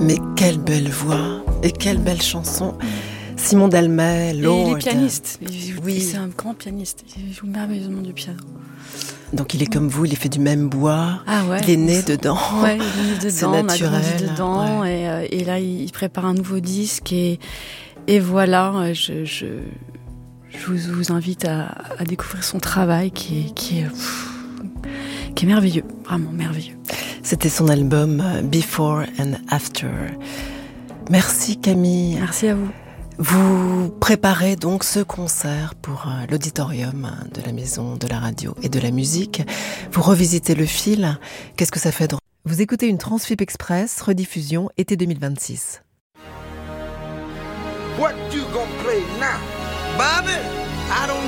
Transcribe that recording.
Mais quelle belle voix et quelle belle chanson. Simon Delmet, Lord. Et il est pianiste. Oui. C'est un grand pianiste. Il joue merveilleusement du piano. Donc il est comme vous, il est fait du même bois. Ah ouais. Il est né dedans. Ouais, il est né dedans. C'est on a naturel. grandi dedans. Ouais. Et là, il prépare un nouveau disque. Et voilà, je vous invite à découvrir son travail qui est merveilleux. Vraiment merveilleux. C'était son album Before and After. Merci Camille. Merci à vous. Vous préparez donc ce concert pour l'auditorium de la Maison de la Radio et de la Musique. Vous revisitez le fil. Qu'est-ce que ça fait de... Vous écoutez une Transfip Express, rediffusion été 2026. What you gonna play now? Bobby, I don't